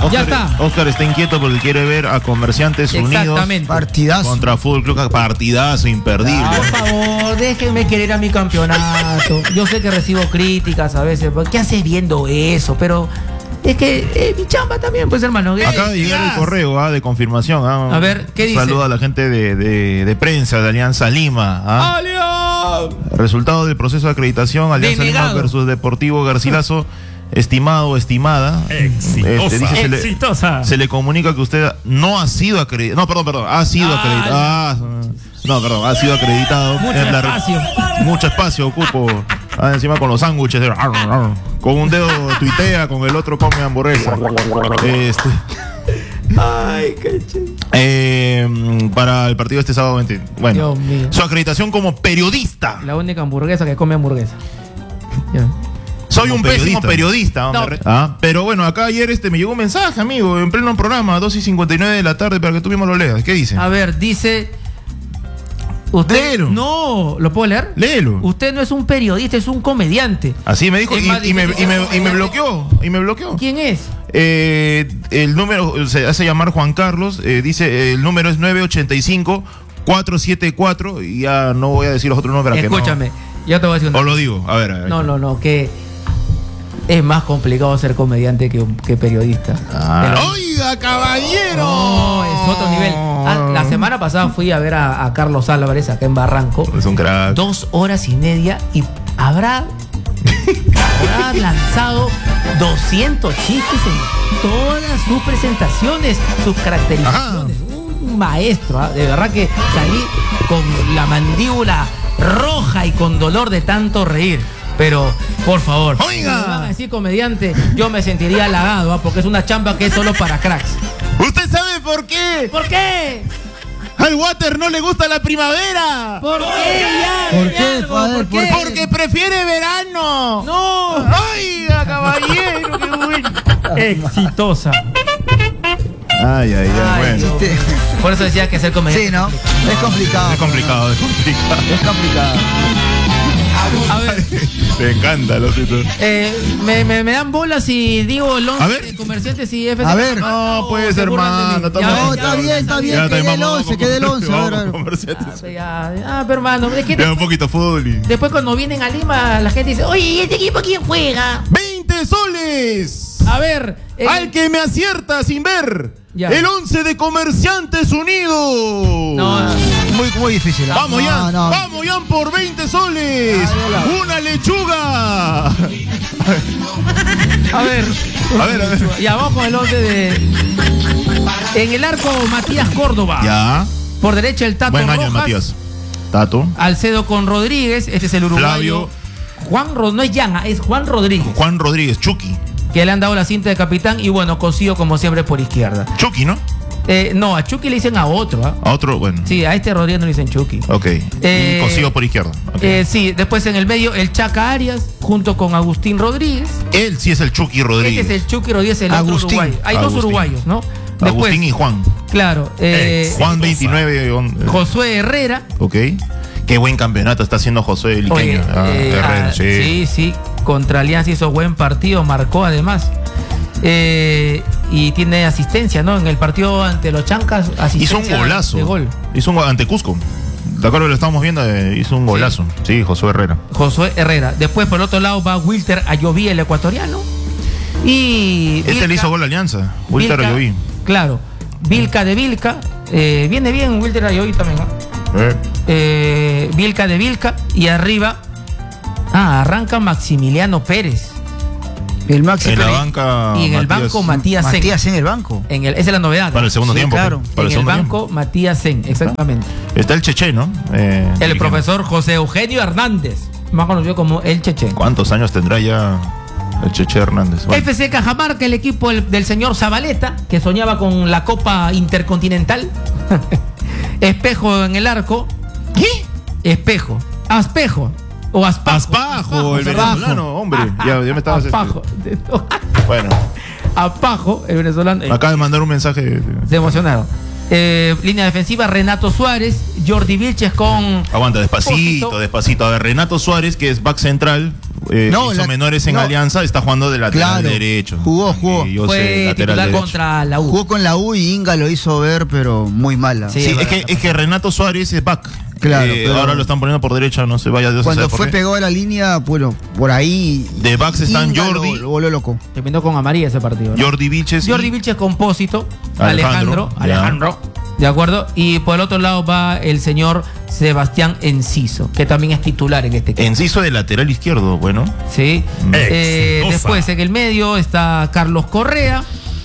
Ya está. Oscar está inquieto porque quiere ver a Comerciantes Unidos. Partidazo. Contra Fútbol Club. Partidazo imperdible. Por favor, déjenme querer a mi campeonato. Yo sé que recibo críticas a veces. ¿Qué haces viendo eso? Pero es que mi chamba también, pues, hermano. Acaba de llegar el correo de confirmación. A ver, ¿qué dice? Saluda a la gente de prensa de Alianza Lima. ¡Alianza! Resultado del proceso de acreditación. Alianza Lima versus Deportivo Garcilaso. Estimado o estimada. Exitosa. Se le comunica que usted no ha sido acreditado. No, perdón. Ha sido acreditado. No, perdón. Ha sido acreditado. Mucho espacio ocupo. Encima con los sándwiches. Con un dedo tuitea, con el otro come hamburguesa. Ay, qué para el partido este sábado 20. Bueno, Dios mío. Su acreditación como periodista. La única hamburguesa que come hamburguesa. Ya. Soy un pésimo periodista. No. Pero bueno, acá ayer me llegó un mensaje, amigo, en pleno programa, 2:59 de la tarde, para que tú mismo lo leas. ¿Qué dice? A ver, dice... Usted, léelo. No, ¿lo puedo leer? Léelo. Usted no es un periodista, es un comediante. Así me dijo y me bloqueó. ¿Quién es? El número se hace llamar Juan Carlos. Dice el número es 985-474. Y ya no voy a decir los otros números. Escúchame, yo te voy a decir. O lo digo, a ver. No, que es más complicado ser comediante que periodista. ¡Oiga, caballero! No, es otro nivel. La semana pasada fui a ver a Carlos Álvarez acá en Barranco. Es un crack. 2 horas y media y habrá lanzado 200 chistes en todas sus presentaciones, sus caracterizaciones. Un maestro, de verdad que salí con la mandíbula roja y con dolor de tanto reír. Pero, por favor, oiga, si me van a decir comediante, yo me sentiría halagado, porque es una chamba que es solo para cracks. ¿Usted sabe por qué? ¿Por qué? Al Water no le gusta la primavera. ¿Por qué? ¿Por qué? Porque prefiere verano. No. Oiga, caballero, qué bueno. Exitosa. Ay, bueno. Por eso decía que ser comediante. Sí, ¿no? Es complicado. Es complicado. A ver. Me encanta los títulos. Me dan bolas y digo el 11 de Comerciantes y FC. A ver. No, pues, hermano. No, está bien. Quede el 11. Pero hermano, queda un poquito fútbol. Después cuando vienen a Lima, la gente dice, oye, ¿y este equipo quién juega? 20 soles. A ver. Al que me acierta sin ver. Ya. El 11 de Comerciantes Unidos. No. Muy difícil. Vamos, Jan. Vamos, Jan, por 20 soles. Una lechuga. A ver. Ya, vamos con el 11 de... En el arco, Matías Córdoba. Ya. Por derecha, el Tato Buen año, Rojas. Matías. Tato. Alcedo con Rodríguez. Este es el uruguayo. Flavio. No es Jan, es Juan Rodríguez. Juan Rodríguez, Chucky. Que le han dado la cinta de capitán y bueno, Cosío como siempre por izquierda. Chucky, ¿no? No, a Chucky le dicen a otro. A otro, bueno. Sí, a este Rodríguez no le dicen Chucky. Ok. Y Cosío por izquierda. Okay. Sí, después en el medio el Chaca Arias junto con Agustín Rodríguez. Él sí es el Chucky Rodríguez. Este es el Chucky Rodríguez, el otro uruguayo. Hay dos uruguayos, ¿no? Después, Agustín y Juan. Claro. Juan 29. Josué Herrera. Ok. Qué buen campeonato está haciendo Josué Liqueño. Herrera, sí. Contra Alianza hizo buen partido, marcó además. Y tiene asistencia, ¿no? En el partido ante los Chancas, asistencia. Hizo un golazo. De gol. Hizo un ante Cusco. De acuerdo, lo estábamos viendo, hizo un golazo. Sí, Josué Herrera. Después, por el otro lado, va Wilter Ayoví, el ecuatoriano. Y le hizo gol a Alianza. Wilter Ayoví. Claro. Vilca de Vilca. Viene bien Wilter Ayoví también, ¿no? Vilca de Vilca. Y arriba arranca Maximiliano Pérez. El Maxi en la banca. Y en el banco Matías Sen. Matías en el banco. Esa es la novedad. Para el segundo tiempo. Claro. En el banco Matías Sen, exactamente. Está el Cheche, ¿no? El profesor José Eugenio Hernández, más conocido como el Cheche. ¿Cuántos años tendrá ya el Cheche Hernández? Bueno. FC Cajamarca, el equipo del señor Zabaleta, que soñaba con la Copa Intercontinental. Espejo en el arco. ¿Qué? Espejo. Aspejo. O Aspajo, el venezolano, hombre. Ya me estaba Aspajo. Bueno. Aspajo, el venezolano. Acaba de mandar un mensaje. Se emocionaron. Línea defensiva, Renato Suárez, Jordi Vilches con... Aguanta, despacito. A ver, Renato Suárez, que es back central, hizo menores en Alianza, está jugando de lateral derecho. Jugó. Fue titular contra la U. Jugó con la U y Inga lo hizo ver, pero muy mala. Sí, es que Renato Suárez es back. Claro, ahora lo están poniendo por derecha, no se vaya Dios. Cuando fue pegado a la línea, bueno, por ahí. De backs están Jordi. Lo volvió loco. Terminó con amarilla ese partido, ¿no? Jordi Vilches, Compósito. Alejandro. ¿De acuerdo? Y por el otro lado va el señor Sebastián Enciso, que también es titular en este caso. Enciso de lateral izquierdo, bueno. Sí. Después en el medio está Carlos Correa.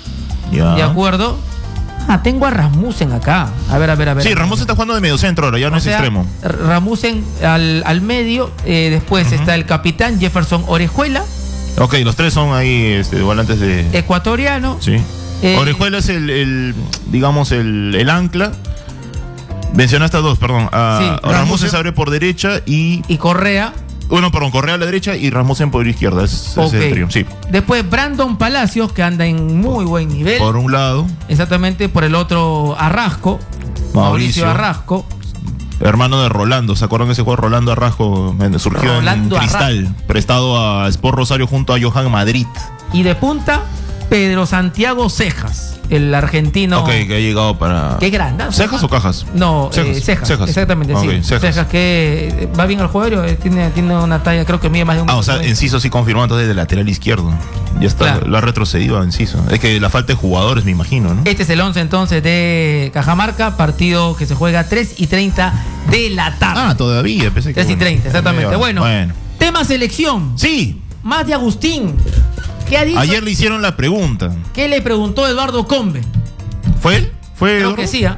Ya. ¿De acuerdo? Tengo a Rasmussen acá. A ver. Sí, Rasmussen está jugando de medio centro ahora, ya no es extremo. Rasmussen al medio. Después está el capitán Jefferson Orejuela. Ok, los tres son ahí volantes de... ecuatoriano. Sí. Orejuela es digamos, el ancla. Mencionaste a dos, perdón. Rasmussen se abre por derecha y Correa. Correa a la derecha y Rasmussen por izquierda. Es el trío, sí. Después Brandon Palacios, que anda en muy buen nivel. Por un lado. Exactamente, por el otro Arrasco. Mauricio Arrasco. Hermano de Rolando. ¿Se acuerdan que ese juego Rolando Arrasco surgió en Cristal? Prestado a Sport Rosario junto a Johan Madrid. Y de punta, Pedro Santiago Cejas, el argentino. Ok, que ha llegado para... Qué grande. ¿Cejas o Cajas? No, Cejas. Exactamente, okay, sí. Cejas que va bien al juego, tiene una talla, creo que mide más de un... o sea, Enciso sí confirmó entonces de lateral izquierdo. Ya está, claro. Lo ha retrocedido a Enciso. Es que la falta de jugadores, me imagino, ¿no? Este es el 11 entonces de Cajamarca, partido que se juega 3:30 de la tarde. Todavía, pensé que... 3:30, exactamente. Bueno, tema selección. Sí. Más de Agustín. ¿Qué ha dicho? Ayer le hicieron la pregunta. ¿Qué le preguntó Eduardo Combe? ¿Fue él? Creo que sí,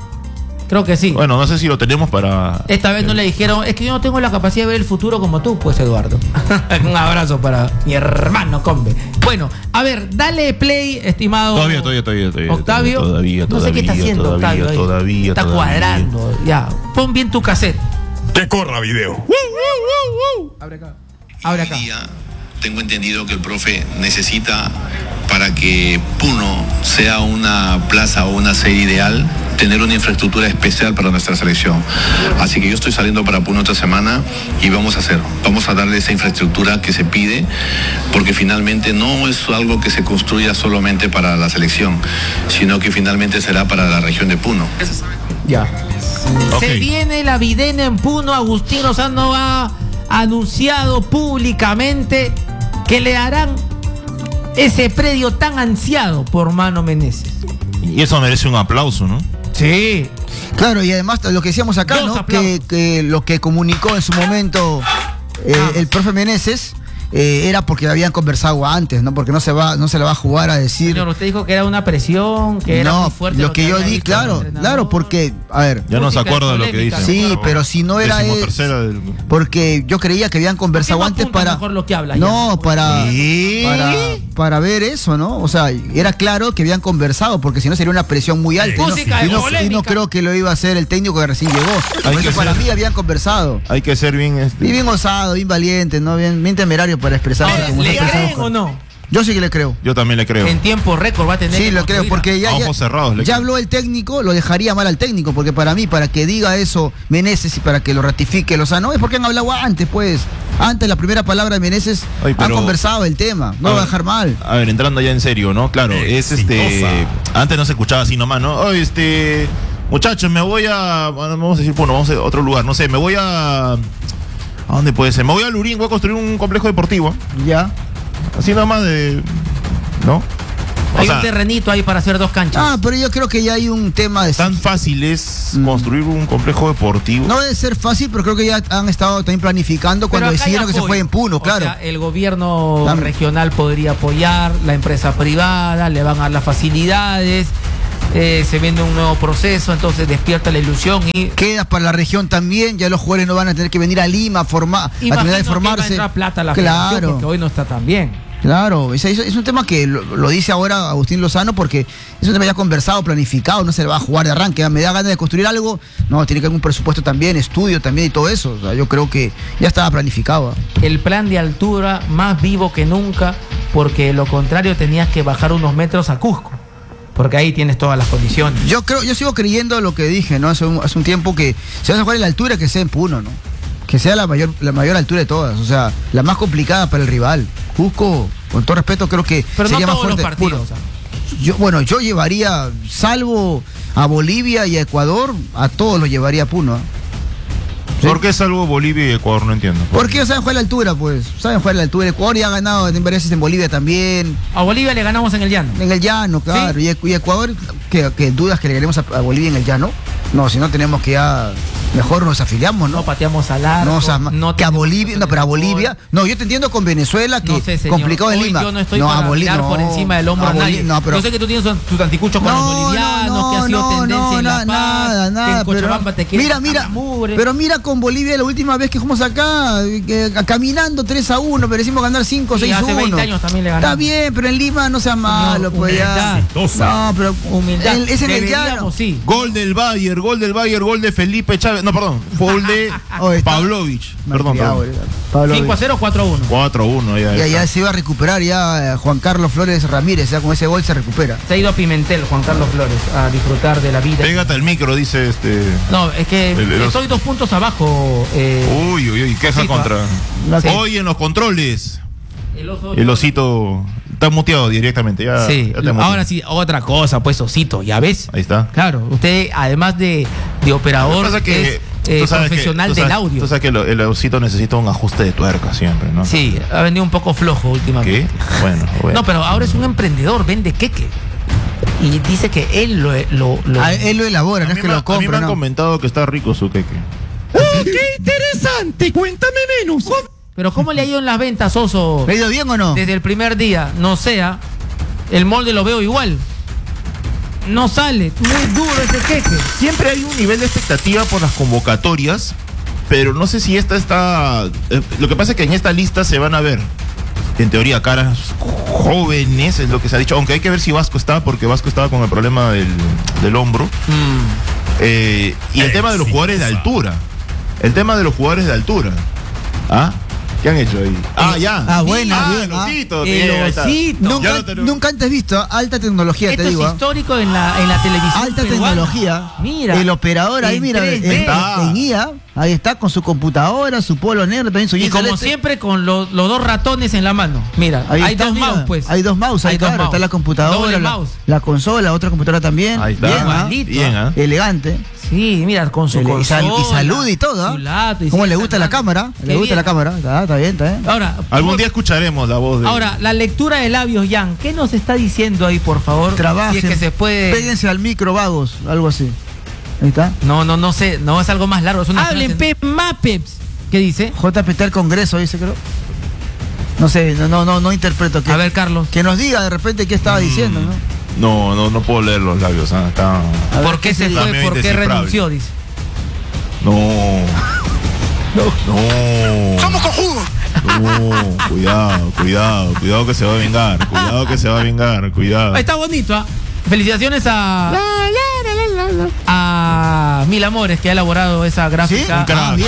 Creo que sí. Bueno, no sé si lo tenemos para... Esta vez no le dijeron, es que yo no tengo la capacidad de ver el futuro como tú, pues, Eduardo. Un abrazo para mi hermano Combe. Bueno, a ver, dale play, estimado... Todavía. Octavio. Todavía. No sé qué está haciendo Octavio ahí. Todavía. Está cuadrando. Ya, pon bien tu cassette. Que corra video. Abre acá. Tengo entendido que el profe necesita, para que Puno sea una plaza o una sede ideal, tener una infraestructura especial para nuestra selección. Así que yo estoy saliendo para Puno esta semana y vamos a darle esa infraestructura que se pide, porque finalmente no es algo que se construya solamente para la selección, sino que finalmente será para la región de Puno. Ya. Se viene la Videna en Puno. Agustín Lozano ha anunciado públicamente que le harán ese predio tan ansiado por Mano Meneses. Y eso merece un aplauso, ¿no? Sí. Claro, y además lo que decíamos acá, ¿no? Que lo que comunicó en su momento el profe Meneses era porque habían conversado antes, ¿no? Porque no se la va a jugar a decir. Señor, usted dijo que era una presión, que era muy fuerte. Lo que yo di, claro, porque, a ver. Ya no se acuerda de lo que dice. Sí, claro. Pero si no era porque yo creía que habían conversado antes para. Mejor lo que habla, no, para ver eso, ¿no? O sea, era claro que habían conversado, porque si no sería una presión muy alta. Y no creo que lo iba a hacer el técnico que recién llegó. Para mí habían conversado. Hay que ser bien bien osado, bien valiente, ¿no? Bien temerario para expresarse. Como ¿le creen o no? Yo sí que le creo. Yo también le creo. En tiempo récord va a tener. Sí, lo creo, porque ya habló el técnico, lo dejaría mal al técnico, porque para mí, para que diga eso Meneses y para que lo ratifique Lozano, es porque han hablado antes, pues. Antes la primera palabra de Meneses han conversado el tema. No lo va a dejar mal. A ver, entrando ya en serio, ¿no? Claro, antes no se escuchaba así nomás, ¿no? Muchachos, me voy vamos a decir, vamos a otro lugar, no sé, me voy ¿a dónde puede ser? Me voy a Lurín, voy a construir un complejo deportivo. Ya. Así nomás ¿no? Hay un terrenito ahí para hacer 2 canchas. Pero yo creo que ya hay un tema de... ¿Tan fácil es construir un complejo deportivo? No debe ser fácil, pero creo que ya han estado también planificando cuando decidieron que se fue en Puno, claro. O sea, el gobierno regional podría apoyar, la empresa privada, le van a dar las facilidades. Se viene un nuevo proceso, entonces despierta la ilusión y queda para la región también. Ya los jugadores no van a tener que venir a Lima a terminar de formarse. Que va a entrar plata a la federación, porque hoy no está tan bien. Claro, es un tema que lo dice ahora Agustín Lozano, porque es un tema ya conversado, planificado, no se le va a jugar de arranque. Me da ganas de construir algo, no, tiene que haber un presupuesto también, estudio también y todo eso. O sea, yo creo que ya estaba planificado. El plan de altura más vivo que nunca, porque de lo contrario tenías que bajar unos metros a Cusco. Porque ahí tienes todas las condiciones. Yo sigo creyendo lo que dije, ¿no? Hace un tiempo que si vas a jugar en la altura, que sea en Puno, ¿no? que sea la mayor altura de todas, o sea, la más complicada para el rival. Cusco, con todo respeto, creo que pero sería no más fuerte. Los partidos, yo llevaría, salvo a Bolivia y a Ecuador, a todos los llevaría a Puno. ¿Sí? ¿Por qué salvo Bolivia y Ecuador? No entiendo. Porque ellos saben jugar a la altura, pues. Saben jugar a la altura. Ecuador ya ha ganado en varias veces en Bolivia también. A Bolivia le ganamos en el llano. En el llano, claro. ¿Sí? Y Ecuador, ¿qué dudas que le ganemos a Bolivia en el llano? No, si no tenemos que ya... Mejor nos afiliamos, ¿no? No pateamos al arco. No, o sea, no que a Bolivia, no, pero a Bolivia. No, yo te entiendo con Venezuela, que no sé, complicado en hoy Lima. Yo no estoy para mirar por encima del hombro a nadie. No, pero... Yo sé que tú tienes tus anticuchos con los bolivianos, que ha sido tendencia en La Paz, nada, en Cochabamba te quieres pero mira con Bolivia la última vez que fuimos acá, caminando 3-1, pero decimos ganar 5-6-1. Hace 20 años también le ganamos. Está bien, pero en Lima no sea malo, pues ya. No, pero humildad. Es en el llano. Sí. Gol del Bayern, gol de Felipe Chávez. No, perdón. Gol de Pavlovich. Perdón. 5-0 o 4-1. 4-1 ya se iba a recuperar ya Juan Carlos Flores Ramírez, ya con ese gol se recupera. Se ha ido a Pimentel, Juan Carlos Flores, a disfrutar de la vida. Pégate al micro, dice No, es que estoy 2 puntos abajo. Uy, queja contra. Hoy en los controles. El osito está muteado directamente. Ya, sí, ya ahora sí, otra cosa, pues Osito, ya ves. Ahí está. Claro, usted además de operador es profesional del audio. Tú sabes que el osito necesita un ajuste de tuerca siempre, ¿no? Sí, ha venido un poco flojo últimamente. ¿Qué? Bueno. No, pero ahora es un emprendedor, vende queque. Y dice que él lo él lo elabora, no es que lo compra. A mí me han comentado que está rico su queque. ¡Oh, qué interesante! Cuéntame menos. Pero ¿cómo le ha ido en las ventas, Oso? ¿Le ha ido bien o no? Desde el primer día, no sea, el molde lo veo igual. No sale, muy duro ese queque. Siempre hay un nivel de expectativa por las convocatorias, pero no sé si esta está... lo que pasa es que en esta lista se van a ver, en teoría, caras jóvenes, es lo que se ha dicho, aunque hay que ver si Vasco está, porque Vasco estaba con el problema del hombro. Y el tema de los jugadores de altura. ¿Ah? ¿Qué han hecho ahí? Ya. Buena. El osito. El osito. Nunca antes visto alta tecnología, esto te digo. Es histórico en la televisión. Alta tecnología. Mira. El operador ahí, mira, en IA, ahí está con su computadora, su polo negro, también su Y como celeste. Siempre con los 2 ratones en la mano. Mira, hay 2 mouse, pues. Hay 2 mouse, ahí claro, está la computadora, la consola, otra computadora también. Ahí está. Bien, elegante. Sí, mira, con su consola. Y salud y todo. ¿Cómo le gusta la cámara? ¿Le gusta la cámara? Está bien. Ahora, algún día escucharemos la voz de... Ahora, la lectura de labios, Jan, ¿qué nos está diciendo ahí, por favor? Trabajen, si es que se puede... Péguense al micro, vagos, algo así. Ahí está. No sé, no, es algo más largo. Hablen, Mapeps. ¿Qué dice? JPT al Congreso, dice, creo. No sé, no interpreto. A ver, Carlos. Que nos diga de repente qué estaba diciendo, ¿no? No puedo leer los labios. ¿Por qué se fue? ¿Por qué renunció? Dice. No. ¡Somos cojudos! No, cuidado que se va a vengar. Cuidado. Está bonito, Felicitaciones a Mil Amores, que ha elaborado esa gráfica. ¿Sí?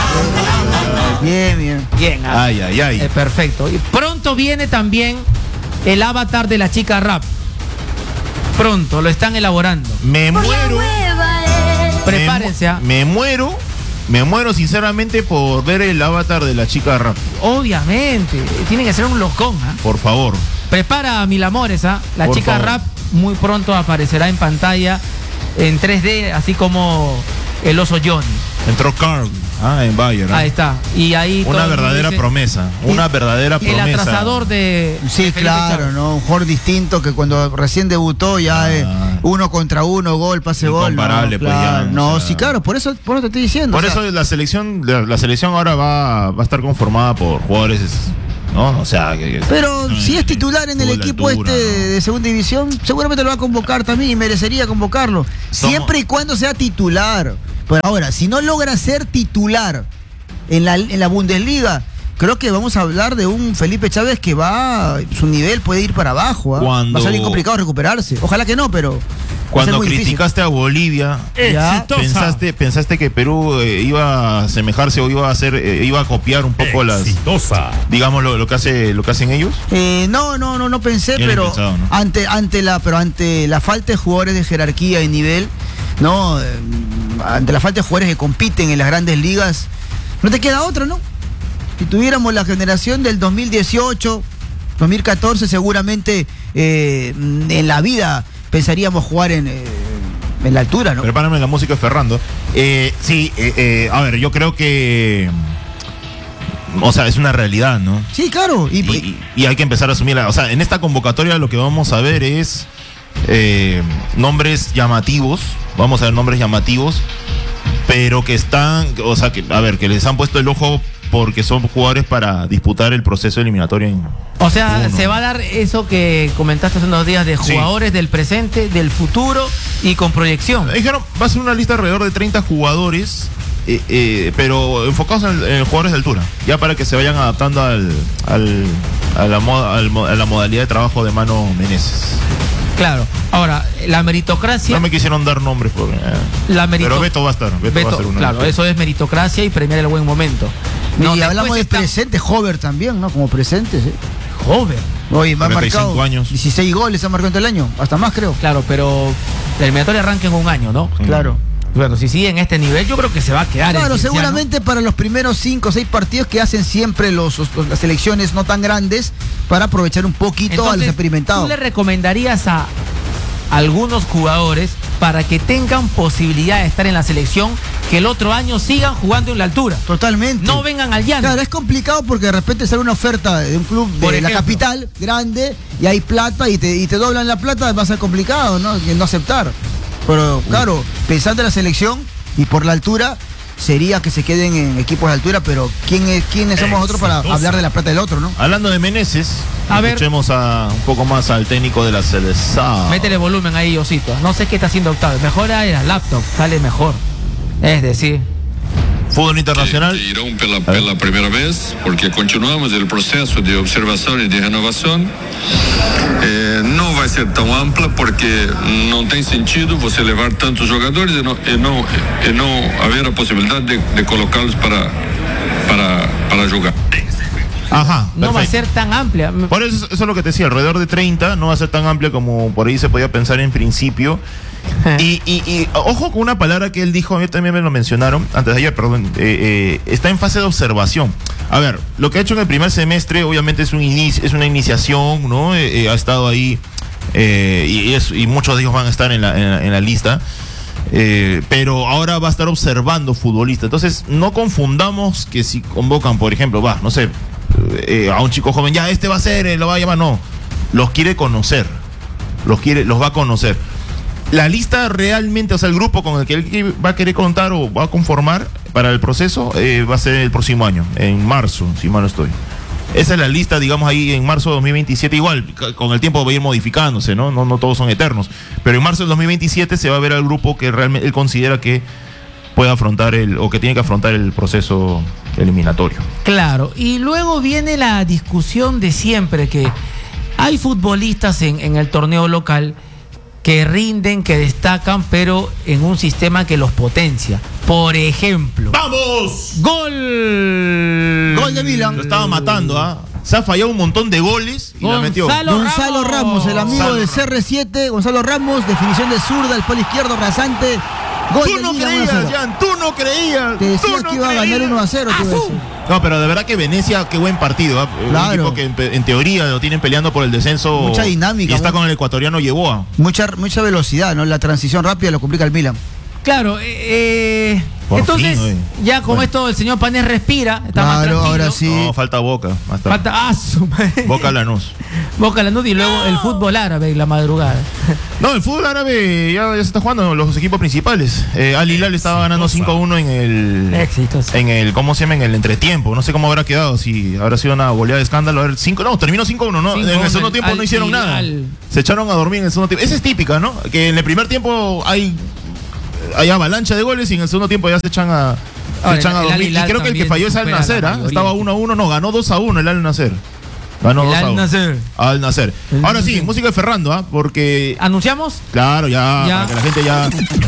Bien. Ay. Perfecto. Y pronto viene también el avatar de la chica rap. Pronto, lo están elaborando. Me muero. Prepárense. Me muero sinceramente por ver el avatar de la chica rap. Obviamente. Tiene que ser un locón, Por favor. Prepara a Mil Amores, La por chica favor. rap muy pronto aparecerá en pantalla en 3D, así como el oso Johnny. Entró Carl en Bayern. Ahí está. Y ahí una verdadera promesa. El atrasador de... Sí, de claro, Chávez. ¿no? Un jugador distinto que cuando recién debutó ya 1 contra 1, gol, pase, gol. Incomparable, pues ya. No, sí, claro, por eso te estoy diciendo. Por eso la selección ahora va a estar conformada por jugadores, ¿no? O sea, pero si es titular en el equipo de segunda división, seguramente lo va a convocar también y merecería convocarlo. Siempre y cuando sea titular. Pero ahora, si no logra ser titular en la Bundesliga, creo que vamos a hablar de un Felipe Chávez que su nivel puede ir para abajo. Va a ser bien complicado recuperarse. Ojalá que no, pero... Cuando criticaste a Bolivia, pensaste que Perú iba a asemejarse o iba a copiar un poco digamos lo que hacen ellos. No pensé, pero pensado, ¿no? ante la falta de jugadores de jerarquía y nivel, ante la falta de jugadores que compiten en las grandes ligas, No te queda otra, ¿no? Si tuviéramos la generación del 2018, 2014, seguramente en la vida pensaríamos jugar en la altura, ¿no? Prepárame la música, Ferrando. Sí, a ver, yo creo que... O sea, es una realidad, ¿no? Sí, claro. Y hay que empezar a asumirla. O sea, en esta convocatoria lo que vamos a ver es nombres llamativos. Vamos a ver nombres llamativos, pero que están... O sea, que les han puesto el ojo porque son jugadores para disputar el proceso eliminatorio. O sea, se va a dar eso que comentaste hace unos días de jugadores del presente, del futuro y con proyección. Dijeron, va a ser una lista alrededor de 30 jugadores, pero enfocados en jugadores de altura, ya para que se vayan adaptando a la modalidad de trabajo de Mano Meneses. Claro. Ahora, la meritocracia... No me quisieron dar nombres, porque, pero Beto va a estar. Beto va a ser una. Claro, eso es meritocracia y premiar el buen momento. No, y hablamos de presente, Hover también, ¿no? Como presente, sí. Hover. Oye, me ha marcado años. 16 goles, ha marcado en todo el año, hasta más creo. Claro, pero la eliminatoria arranca en un año, ¿no? Claro. Bueno, si sigue en este nivel, yo creo que se va a quedar. Claro, seguramente para los primeros 5 o 6 partidos que hacen siempre las selecciones no tan grandes, para aprovechar un poquito. Entonces, a los experimentados. ¿Tú le recomendarías a algunos jugadores para que tengan posibilidad de estar en la selección, que el otro año sigan jugando en la altura? Totalmente. No vengan al llano. Claro, es complicado porque de repente sale una oferta de un club de la capital grande y hay plata y te doblan la plata, va a ser complicado, ¿no? No aceptar. Pero claro, pensando en la selección y por la altura, sería que se queden en equipos de altura, pero ¿quiénes somos nosotros para hablar de la plata del otro, no? Hablando de Meneses, escuchemos un poco más al técnico de la selección. Métele volumen ahí, Osito. No sé qué está haciendo Octavio. Mejora la laptop, sale mejor. Es decir... Fútbol internacional. Que irão pela primeira vez, porque continuamos o processo de observação e de renovação. Não vai ser tão ampla, porque não tem sentido você levar tantos jogadores e não haver a possibilidade de colocá-los para jogar. Ajá, no va a ser tan amplia. Por eso es lo que te decía, alrededor de 30, no va a ser tan amplia como por ahí se podía pensar en principio. Y ojo con una palabra que él dijo, a mí también me lo mencionaron, antes de ayer, perdón, está en fase de observación. A ver, lo que ha hecho en el primer semestre, obviamente es una iniciación, ¿no? Ha estado ahí, y muchos de ellos van a estar en la lista. Pero ahora va a estar observando futbolistas. Entonces, no confundamos que si convocan, por ejemplo, no sé, a un chico joven, ya este va a ser, lo va a llamar, no. Los quiere conocer, los va a conocer. La lista realmente, o sea, el grupo con el que él va a querer contar o va a conformar para el proceso va a ser el próximo año, en marzo, si mal no estoy. Esa es la lista, digamos, ahí en marzo de 2027. Igual, con el tiempo va a ir modificándose, ¿no? No todos son eternos. Pero en marzo del 2027 se va a ver al grupo que realmente él considera que puede afrontar o que tiene que afrontar el proceso eliminatorio. Claro, y luego viene la discusión de siempre, que hay futbolistas en el torneo local que rinden, que destacan, pero en un sistema que los potencia. Por ejemplo, ¡vamos! ¡Gol! Gol de Milan. Lo estaba matando, ¿ah? Se ha fallado un montón de goles y la metió. Gonzalo Ramos, el amigo de CR7, Gonzalo Ramos, definición de zurda, el polo izquierdo rasante. Gol tú no creías, Jan, tú no creías. Te decía que iba a ganar 1-0. No, pero de verdad que Venecia, qué buen partido. Claro. Un equipo que en teoría lo tienen peleando por el descenso. Mucha dinámica. Y está con el ecuatoriano Yeboah. Mucha velocidad, ¿no? La transición rápida lo complica el Milan. Claro, entonces, ya con esto el señor Panés respira, está más tranquilo. Ahora sí. No, falta Boca. Falta Boca Lanús. Boca Lanús y luego el fútbol árabe y la madrugada. No, el fútbol árabe ya se está jugando los equipos principales. Al Hilal estaba ganando 5-1 en el ¿cómo se llama? En el entretiempo. No sé cómo habrá quedado, si habrá sido una goleada de escándalo. A ver, terminó 5-1, ¿no? En el segundo tiempo no hicieron nada. Se echaron a dormir en el segundo tiempo. Esa es típica, ¿no? Que en el primer tiempo hay avalancha de goles y en el segundo tiempo ya se echan a dormir. Y creo que el que falló es Al Nacer, estaba 1-1, no, ganó 2-1 el Al Nacer. Ganó 2-1. Al Nacer. Ahora sí, música de Ferrando, porque... ¿Anunciamos? Claro, ya, para que la gente ya...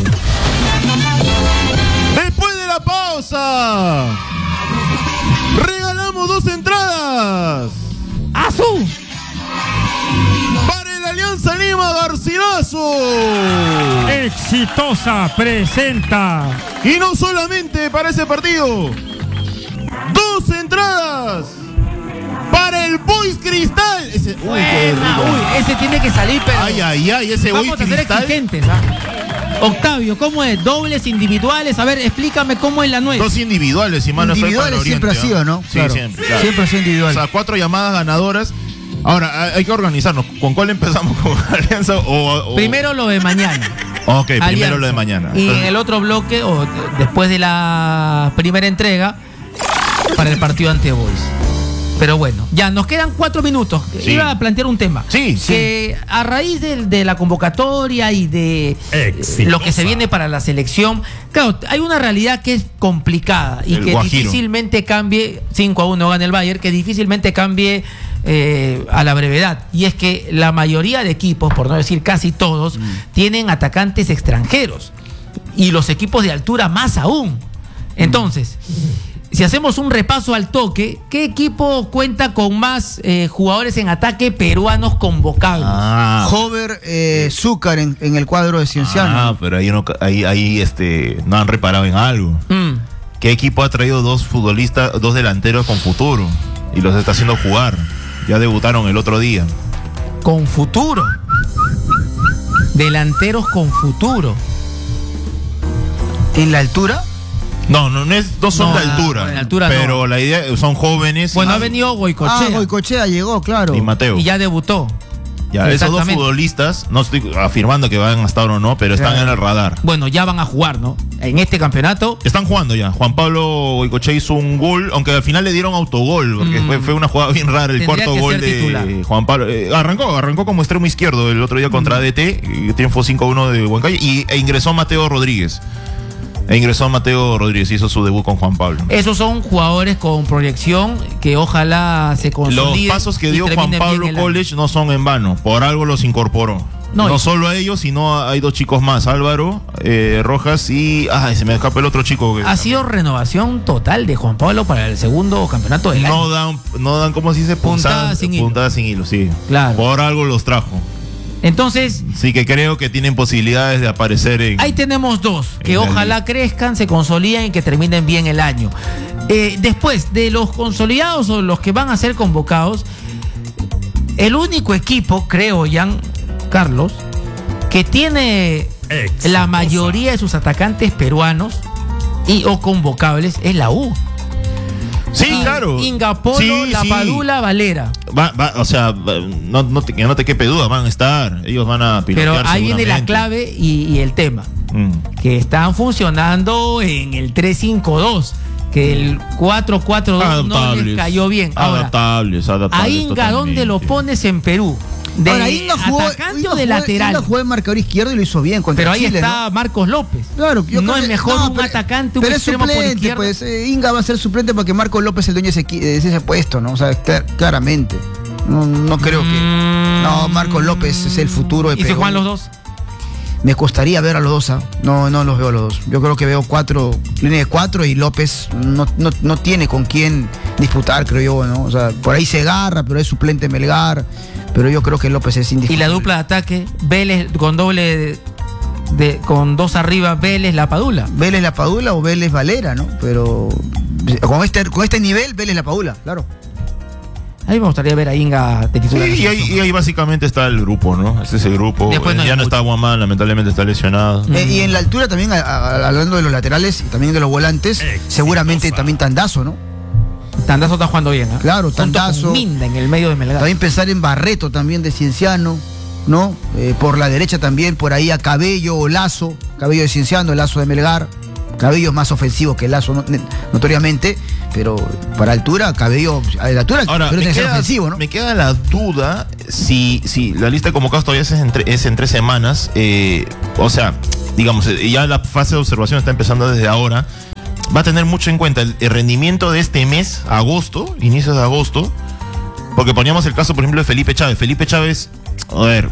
Después de la pausa, regalamos 2 entradas. ¡Azul! Para el Alianza Lima Garcilaso. Exitosa presenta. Y no solamente para ese partido, entradas para el Boys Cristal. Ese tiene que salir, pero ese Boys vamos a ser Cristal. exigentes, Octavio, ¿cómo es? ¿Dobles, individuales? A ver, explícame cómo es la nuestra. 2 individuales, si mal no estoy, individuales siempre ha sido, ¿no? Sí, claro. siempre. Claro. Siempre ha sido individual. O sea, 4 llamadas ganadoras. Ahora, hay que organizarnos. ¿Con cuál empezamos? ¿Con Alianza o...? Primero lo de mañana. Ok, primero Alianza. lo de mañana. Y en el otro bloque, o después de la primera entrega, para el partido ante Boys. Pero bueno, ya nos quedan 4 minutos. Sí. Iba a plantear un tema. Sí, que a raíz de la convocatoria y de lo que se viene para la selección, claro, hay una realidad que es complicada y El que Guajiro. difícilmente cambie. 5-1 gana el Bayern, que difícilmente cambie a la brevedad. Y es que la mayoría de equipos, por no decir casi todos, tienen atacantes extranjeros. Y los equipos de altura más aún. Entonces, si hacemos un repaso al toque, ¿qué equipo cuenta con más jugadores en ataque peruanos convocables? Hover Zúcar en el cuadro de Cienciano. Pero ahí no han reparado en algo. ¿Qué equipo ha traído 2 futbolistas, 2 delanteros con futuro? Y los está haciendo jugar. Ya debutaron el otro día. Con futuro. Delanteros con futuro. ¿En la altura? No son de altura. En altura pero no. la idea son jóvenes. Bueno, ha venido Goicoechea. Goicoechea llegó, claro. Y Mateo. Y ya debutó. Ya, esos 2 futbolistas, no estoy afirmando que van a estar o no, pero están en el radar. Bueno, ya van a jugar, ¿no? En este campeonato. Están jugando ya. Juan Pablo Goicoechea hizo un gol, aunque al final le dieron autogol, porque fue una jugada bien rara, el cuarto gol de titular. Juan Pablo. Arrancó como extremo izquierdo el otro día contra DT, triunfó 5-1 de Huancayo, e ingresó Mateo Rodríguez. Hizo su debut con Juan Pablo. Esos son jugadores con proyección que ojalá se consoliden. Los pasos que dio Juan Pablo College no son en vano, por algo los incorporó. No solo a ellos, sino hay 2 chicos más, Álvaro Rojas y... se me escapa el otro chico. Ha sido renovación total de Juan Pablo para el segundo campeonato del año. No dan, ¿cómo se dice? Puntadas sin hilo, sí. Claro. Por algo los trajo. Entonces... Sí, que creo que tienen posibilidades de aparecer en... Ahí tenemos 2, que ojalá crezcan, se consoliden y que terminen bien el año. Después de los consolidados o los que van a ser convocados, el único equipo, creo, Carlos, que tiene la mayoría de sus atacantes peruanos o convocables es la U. Sí, claro. Ingapolo, Lapadula, Valera. O sea, que no te quepe duda, van a estar. Ellos van a pilotear. Pero ahí viene la clave y el tema. Que están funcionando en el 3-5-2. Que el 4-4-2 no les cayó bien. Ahora, adaptables. A Inga, ¿dónde lo pones en Perú? ¿De atacante o de lateral? Inga jugó de marcador izquierdo y lo hizo bien contra Pero Chile, ahí está, ¿no? Marcos López. Claro, no es mejor un atacante, un extremo por izquierda. Pues, Inga va a ser suplente porque Marcos López es el dueño de ese puesto, ¿no? O sea, claramente. No creo que... No, Marcos López es el futuro de Perú. ¿Y si juegan los 2? Me costaría ver a los 2, No los veo a los 2. Yo creo que veo línea de 4 y López no tiene con quién disputar, creo yo, ¿no? O sea, por ahí se agarra, pero es suplente Melgar. Pero yo creo que López es indiscutible. Y la dupla de ataque, Vélez con doble con 2 arriba, Vélez Lapadula. Vélez Lapadula o Vélez Valera, ¿no? Pero con este nivel, Vélez Lapadula, claro. A mí me gustaría ver a Inga de titular. Sí, y ahí básicamente está el grupo, ¿no? Ese es el grupo. Ya no está Guamán, lamentablemente está lesionado. Y en la altura también, hablando de los laterales y también de los volantes, seguramente también Tandazo, ¿no? Tandazo está jugando bien, ¿eh? Claro, Tandazo. Minda en el medio de Melgar. También pensar en Barreto también de Cienciano, ¿no? Por la derecha también, por ahí a Cabello o Lazo. Cabello de Cienciano, Lazo de Melgar. Cabello es más ofensivo que Lazo, notoriamente, pero para altura, Cabello, a la altura, ahora, pero tiene que ser ofensivo, ¿no? Me queda la duda si la lista de convocados todavía es en 3 semanas. O sea, digamos, ya la fase de observación está empezando desde ahora. Va a tener mucho en cuenta el rendimiento de este mes, agosto, inicios de agosto, porque poníamos el caso, por ejemplo, de Felipe Chávez. Felipe Chávez, a ver,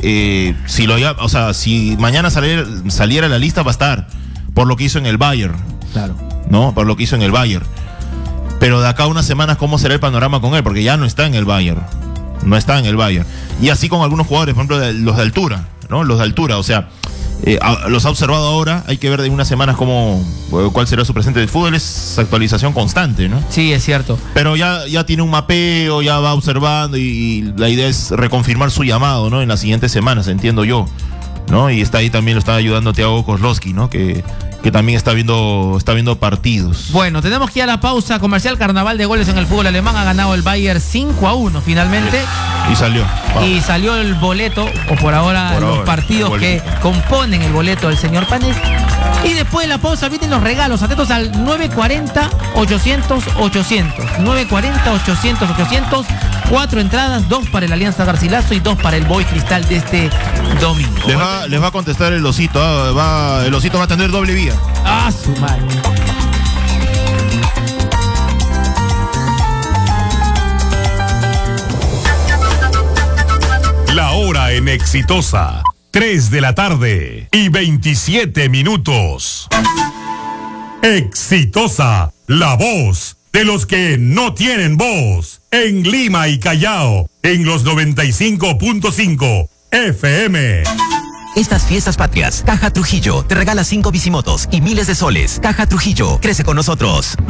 si mañana saliera la lista, va a estar, por lo que hizo en el Bayern. Claro. ¿No? Por lo que hizo en el Bayern. Pero de acá a unas semanas, ¿cómo será el panorama con él? Porque ya no está en el Bayern. Y así con algunos jugadores, por ejemplo, los de altura, ¿no? Los de altura, o sea, los ha observado ahora, hay que ver de unas semanas cuál será su presente del fútbol, es actualización constante, ¿no? Sí, es cierto. Pero ya tiene un mapeo, ya va observando y la idea es reconfirmar su llamado, ¿no? En las siguientes semanas, entiendo yo, ¿no? Y está ahí también, lo está ayudando Thiago Kozlowski, ¿no? Que también está viendo partidos. Bueno, tenemos que ir a la pausa comercial. Carnaval de goles en el fútbol alemán. Ha ganado el Bayern 5-1 finalmente. Y salió. Wow. Y salió el boleto, o por ahora los partidos que componen el boleto del señor Panes. Y después de la pausa vienen los regalos. Atentos al 940-800-800. 940-800-800. 4 entradas, 2 para el Alianza Garcilaso y 2 para el Boys Cristal de este domingo. Les va a contestar el Osito. El Osito va a tener doble vía. ¡Ah, su madre! La hora en Exitosa. 3 de la tarde y 27 minutos. Exitosa, la voz de los que no tienen voz. En Lima y Callao, en los 95.5 FM. Estas fiestas patrias, Caja Trujillo te regala 5 bicimotos y miles de soles. Caja Trujillo, crece con nosotros.